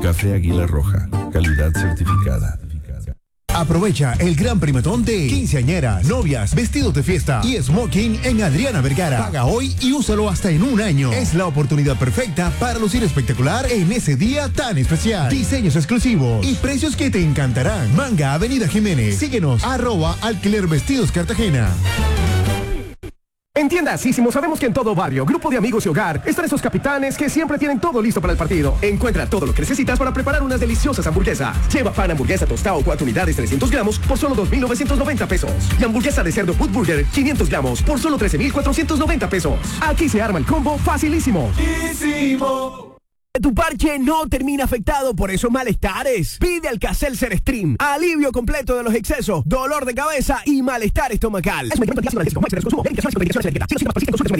Café Águila Roja, calidad certificada. Aprovecha el gran primatón de quinceañeras, novias, vestidos de fiesta y smoking en Adriana Vergara. Paga hoy y úsalo hasta en un año. Es la oportunidad perfecta para lucir espectacular en ese día tan especial. Diseños exclusivos y precios que te encantarán. Manga Avenida Jiménez. Síguenos @Alquiler Vestidos Cartagena. En Tiendas Sísimo sabemos que en todo barrio, grupo de amigos y hogar están esos capitanes que siempre tienen todo listo para el partido. Encuentra todo lo que necesitas para preparar unas deliciosas hamburguesas. Lleva pan hamburguesa tostado 4 unidades 300 gramos por solo 2.990 pesos. Y hamburguesa de cerdo Food Burger 500 gramos por solo 13.490 pesos. Aquí se arma el combo facilísimo. Tu parche no termina afectado por esos malestares. Pide Alka-Seltzer Stream. Alivio completo de los excesos, dolor de cabeza y malestar estomacal.